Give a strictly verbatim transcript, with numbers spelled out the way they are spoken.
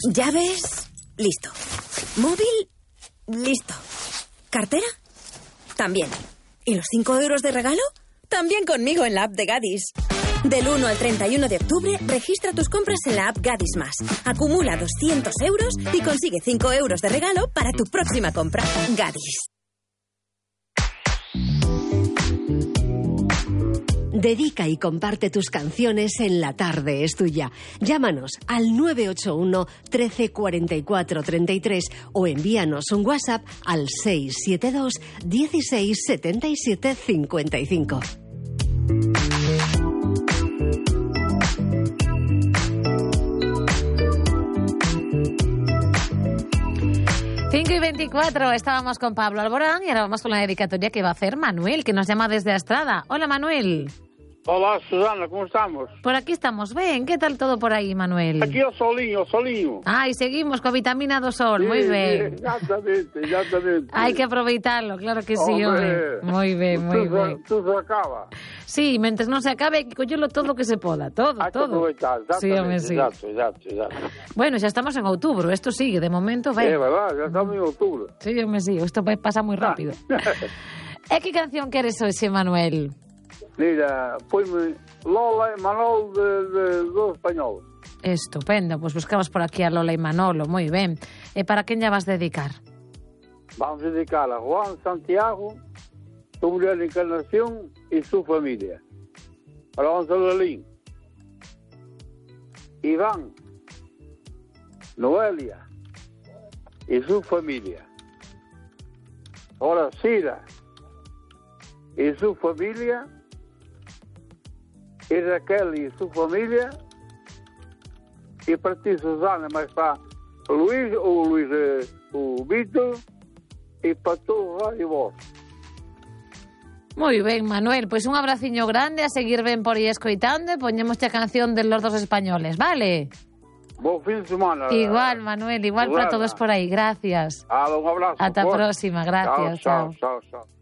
Llaves, listo. Móvil, listo. ¿Cartera? También. ¿Y los cinco euros de regalo? También conmigo en la app de Gadis. Del uno al treinta y uno de octubre, registra tus compras en la app Gadis Más. Acumula doscientos euros y consigue cinco euros de regalo para tu próxima compra. Gadis. Dedica y comparte tus canciones en La Tarde es Tuya. Llámanos al nueve ocho uno, trece, cuarenta y cuatro, treinta y tres o envíanos un WhatsApp al seis siete dos, dieciséis, setenta y siete, cincuenta y cinco. cinco y veinticuatro, estábamos con Pablo Alborán y ahora vamos con la dedicatoria que va a hacer Manuel, que nos llama desde Astrada. Hola, Manuel. Hola, Susana, ¿cómo estamos? Por aquí estamos. Ven, ¿qué tal todo por aí, Manuel? Aquí o solinho, o solinho. Ai, seguimos coa vitamina do sol, Sí, moi ben. sí, exactamente, exactamente. Hai que aproveitarlo, claro que sí, Hombre, home. Moi ben, moi Tú, ben. tú se acaba. Sí, mentres non se acabe, hai que collelo todo o que se poda, todo, Hay que todo. aprovechar, Sí, home, exactamente, sí. exacto, exacto, exacto. Bueno, xa estamos en outubro, isto sigue, de momento, Es vai. verdad, ya estamos en octubre. Sí, home, sí, isto vai pasar moi rápido. E que canción queres hoxe, Manuel? Mira, foi-me Lola e Manolo de, de, do español. Estupendo, pois pues buscamos por aquí a Lola e Manolo, moi ben. E para quen lla vas dedicar? Vamos a dedicar a Juan Santiago, su mujer Encarnación y su familia. Alonso Lelín, Iván, Noelia y su familia. Ahora Sira y su familia. Y Raquel y su familia. Y para ti, Susana, más para Luis, o Luis, eh, o Víctor, y para tu Radio Voz. Moi ben, Manuel, pois un abraciño grande, a seguir ben por aí escoitando e poñemos a canción de Los Dos Españoles, vale? Buen fin de semana. Igual, Manuel, igual para todos por aí, gracias. Ah, un abrazo. Ata a Por. próxima, gracias, Chao, chao. chao, chao, chao.